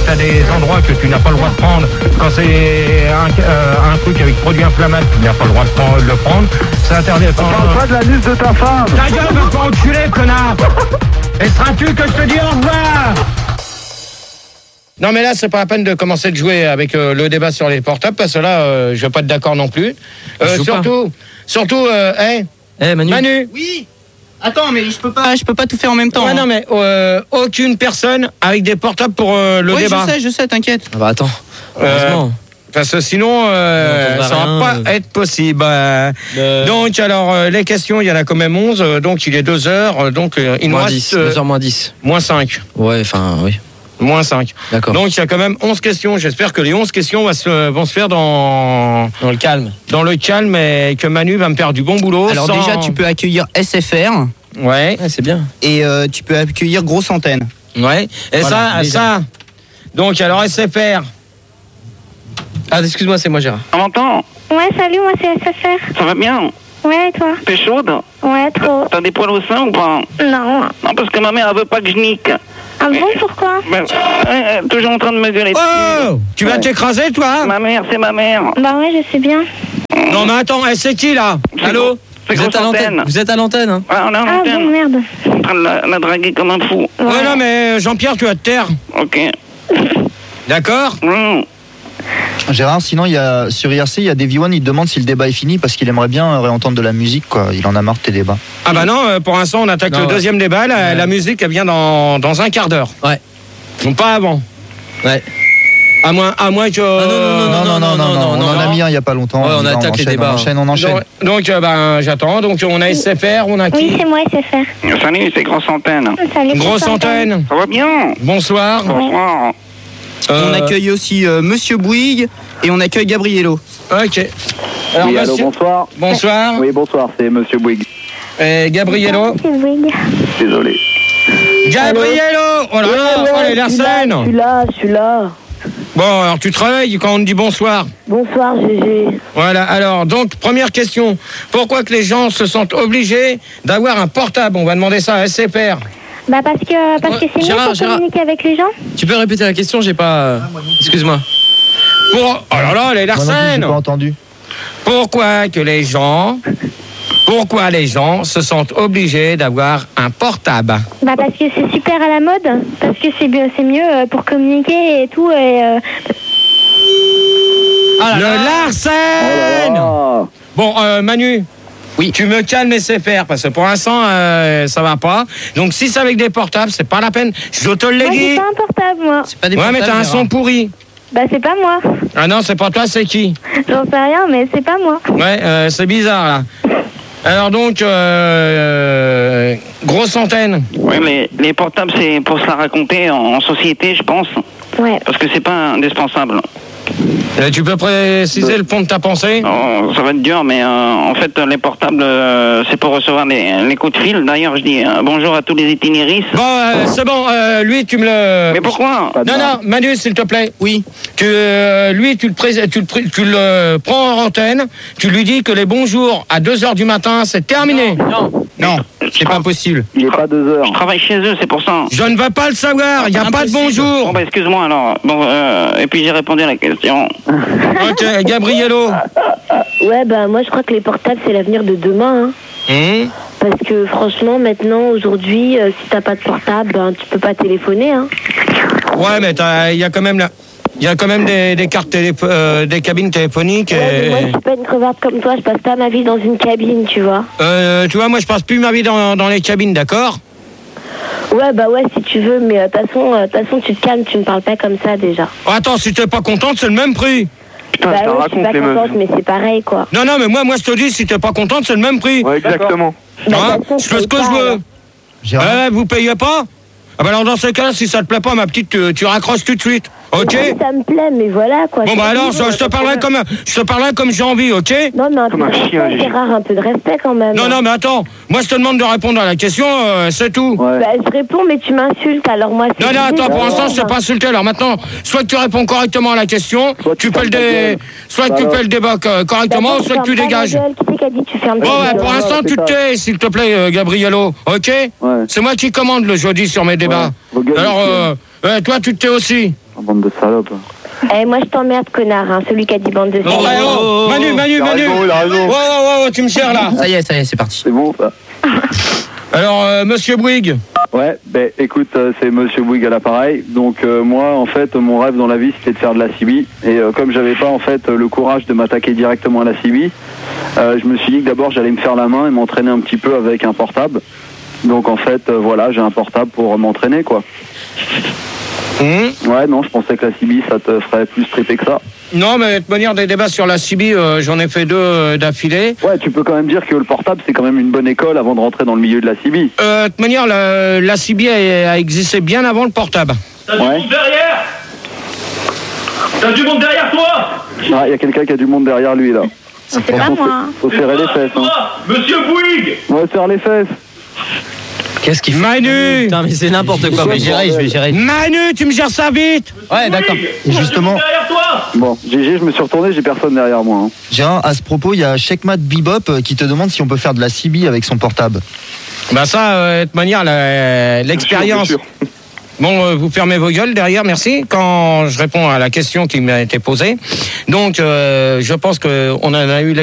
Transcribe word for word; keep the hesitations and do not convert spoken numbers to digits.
tu as des endroits que tu n'as pas le droit de prendre. Quand c'est un, euh, un truc avec produit inflammable, tu n'as pas le droit de prendre, le prendre. C'est interdit. On parle pas de la liste de ta femme. Ta gueule, va pas enculer, connard. Et seras-tu que je te dis au revoir? Non mais là c'est pas la peine de commencer de jouer avec euh, le débat sur les portables parce que là euh, je vais pas être d'accord non plus. Euh, surtout, pas. surtout, euh, hey, hey, Manu. Manu. Oui. Attends mais je peux pas, je peux pas tout faire en même temps. Ouais, hein. Non mais euh, aucune personne avec des portables pour euh, le oui, débat. Je sais, je sais, t'inquiète. Ah bah attends. Heureusement. Euh, parce que sinon, euh, ça va pas euh... être possible. Euh... Donc, alors, euh, les questions, il y en a quand même onze. Euh, donc, il est deux heures. Euh, donc, euh, il nous moins reste... dix. deux heures moins dix. Moins cinq. Ouais, enfin, oui. Moins cinq. D'accord. Donc, il y a quand même onze questions. J'espère que les onze questions vont se, vont se faire dans... Dans le calme. Dans le calme et que Manu va me faire du bon boulot. Alors, sans... déjà, tu peux accueillir S F R. Ouais. Ouais, c'est bien. Et euh, tu peux accueillir Grosse Antenne. Ouais. Et voilà, ça, déjà. ça... Donc, alors, S F R... Ah, excuse-moi, c'est moi, Gérard. On m'entend? Ouais, salut, moi c'est S F R. Ça va bien? Ouais, et toi? T'es chaude? Ouais, trop. T'as des poils au sein ou pas? Non. Non, parce que ma mère, elle veut pas que je nique. Ah bon, pourquoi? Ben, elle est toujours en train de me gueuler. Oh! Tu vas ouais. t'écraser, toi? Ma mère, c'est ma mère. Bah ouais, je sais bien. Non, mais attends, c'est qui, là? Allô? Vous êtes, à l'antenne. Vous êtes à l'antenne, hein? Ouais, on est à l'antenne. Ah bon, merde. Je suis en train de la, la draguer comme un fou. Ouais, ouais non, mais Jean-Pierre, tu vas te taire. Ok. D'accord? Mmh. Gérard, sinon il y a, sur I R C, il y a Davy One, il demande si le débat est fini parce qu'il aimerait bien réentendre de la musique, quoi. Il en a marre de tes débats. Ah bah non, pour l'instant on attaque non, le ouais. deuxième débat, la, ouais. la musique elle vient dans, dans un quart d'heure. Ouais. Donc pas avant. Ouais. À moins, à moins que... Ah non, non, non, non, non, non, non, non, on en a mis un il n'y a pas longtemps. Ouais, on, on attaque les débats. On enchaîne, on enchaîne. Donc, donc euh, ben, j'attends. Donc on a S F R, on a qui? Oui, c'est moi S F R. Salut, c'est Grosse Antenne. Salut, Grosse Antenne. Ça va bien? Bonsoir. Bonsoir. Euh... On accueille aussi euh, Monsieur Bouygues et on accueille Gabriello. Ok. Alors, oui, monsieur... allô, bonsoir. Bonsoir. Oui, bonsoir, c'est Monsieur Bouygues. Et Gabriello. C'est Bouygues. Désolé. Gabriello. Oh là là, oh là, la scène. Je suis là, je suis là. Bon, alors tu te réveilles quand on te dit bonsoir. Bonsoir, Gégé. Voilà, alors, donc, première question. Pourquoi que les gens se sentent obligés d'avoir un portable? On va demander ça à S F R. Bah parce que parce que c'est mieux pour Gérard. communiquer avec les gens. Tu peux répéter la question? J'ai pas... Excuse-moi. Pour... Oh là là, les Larsen. J'ai pas entendu. Pourquoi que les gens... Pourquoi les gens se sentent obligés d'avoir un portable? Bah parce que c'est super à la mode, parce que c'est mieux, c'est mieux pour communiquer et tout. Et euh... ah le Larsen. Oh bon, euh, Manu. Oui. Tu me calmes S F R parce que pour l'instant euh, ça va pas. Donc si c'est avec des portables, c'est pas la peine. Je te l'ai moi, dit. J'ai pas un portable moi. C'est pas des ouais, portables, mais t'as un son pourri. Bah c'est pas moi. Ah non, c'est pas toi, c'est qui? J'en sais rien, mais c'est pas moi. Ouais, euh, c'est bizarre là. Alors donc, euh, Grosse Antenne. Oui, mais les portables, c'est pour se la raconter en, en société, je pense. Ouais. Parce que c'est pas indispensable. Euh, tu peux préciser le fond de ta pensée? Oh, ça va être dur, mais euh, en fait, les portables, euh, c'est pour recevoir les, les coups de fil. D'ailleurs, je dis euh, bonjour à tous les itinéristes. Bon, euh, c'est bon, euh, lui, tu me le... Mais pourquoi? Non, non, Manu, s'il te plaît. Oui. Tu, euh, lui, tu le, pré... tu, le pré... tu le prends en antenne, tu lui dis que les bonjours à deux heures du matin, c'est terminé. Non, non, c'est pas possible. Il est pas deux heures. Je travaille chez eux, c'est pour ça. Je ne veux pas le savoir, il n'y a pas de bonjour. Bon, bah, excuse-moi alors. Bon, euh, et puis j'ai répondu à la question. Ok, Gabriello. Ouais, bah moi je crois que les portables c'est l'avenir de demain. Hein. Mmh. Parce que franchement, maintenant, aujourd'hui, euh, si t'as pas de portable, ben, tu peux pas téléphoner. Hein. Ouais, mais il y a quand même la... Il y a quand même des, des cartes télépho- euh, des cabines téléphoniques. Ouais, et... moi, je suis pas une crevarde comme toi, je passe pas ma vie dans une cabine, tu vois. Euh, tu vois, moi, je passe plus ma vie dans, dans les cabines, d'accord? Ouais, bah ouais, si tu veux, mais de euh, toute façon, euh, façon, tu te calmes, tu me parles pas comme ça, déjà. Oh, attends, si t'es pas contente, c'est le même prix. Putain, bah je t'en ouais, je raconte suis pas les contente, meufs. mais c'est pareil, quoi. Non, non, mais moi, moi, je te dis, si t'es pas contente, c'est le même prix. Ouais, exactement. Bah, Hein, de toute façon, je fais ce que paye je pas, veux. alors. Gérard. Ouais, vous payez pas? Ah bah alors dans ce cas-là, si ça te plaît pas, ma petite, tu, tu raccroches tout de suite, ok? Mais ça me plaît, mais voilà, quoi. Bon bah alors, je, je te parlerai comme, je te parlerai comme j'ai envie, ok? Non, mais un peu Comme de un chien, respect, Gégé. Gérard, un peu de respect, quand même. Non, non, mais attends, moi je te demande de répondre à la question, euh, c'est tout. Ouais. Bah, je réponds, mais tu m'insultes, alors moi, c'est... Non, non, attends, pour l'instant, je t'ai sais pas insulté. Alors maintenant, soit que tu réponds correctement à la question, Soit tu tu peux le fermes ta dé... gueule. soit que tu Voilà. peux le débat co- correctement, soit que tu dégages. Qui c'est qui a dit tu fermes ta Bon, ouais, gueule? pour l'instant, tu te tais, s'il te plaît, euh, Gabriello, ok? Ouais. C'est moi qui commande le jeudi sur mes débats. Ouais. Vos gueules, Alors, nickel. euh, euh, toi, tu te tais aussi. Bande de salopes. Eh, moi je t'emmerde, connard, hein, celui qui a dit bande de Oh, salopes. ouais, oh, Manu, Manu, Il a Manu. raison, il a raison. Ouais, ouais, ouais, tu me gères là. Ça y est, ça y est, c'est parti. C'est bon, ça. Alors, euh, monsieur Bouygues. Ouais, ben écoute, euh, c'est Monsieur Bouygues à l'appareil. Donc euh, moi, en fait, mon rêve dans la vie, c'était de faire de la C B. Et euh, comme j'avais pas en fait le courage de m'attaquer directement à la C B, euh, je me suis dit que d'abord j'allais me faire la main et m'entraîner un petit peu avec un portable. Donc en fait, euh, voilà, j'ai un portable pour m'entraîner, quoi. Mmh. Ouais, non, je pensais que la C B, ça te ferait plus triper que ça. Non, mais de toute manière, des débats sur la C B, euh, j'en ai fait deux euh, d'affilée. Ouais, tu peux quand même dire que le portable, c'est quand même une bonne école avant de rentrer dans le milieu de la C B. Euh, de toute manière, la, la C B a, a existé bien avant le portable. T'as du Ouais. monde derrière T'as du monde derrière toi Ah, il y a quelqu'un qui a du monde derrière lui, là. C'est pas Faut- moi. Faut serrer les fesses, hein. Toi, Monsieur Bouygues Ouais, serre les fesses. Qu'est-ce qu'il fait Manu. Putain, mais c'est n'importe quoi. Je vais mais- gérer, je vais gérer. Manu, tu me gères ça vite. Ouais, d'accord. Et justement- derrière toi Bon, G G, je me suis retourné, j'ai personne derrière moi. Hein. Gérard, à ce propos, il y a Checkmat Bebop euh, qui te demande si on peut faire de la C B avec son portable. Bah ça, euh, de toute manière, la- l'expérience. Bien sûr, bien sûr. Bon, euh, vous fermez vos gueules derrière, merci. Quand je réponds à la question qui m'a été posée. Donc, euh, je pense qu'on en a eu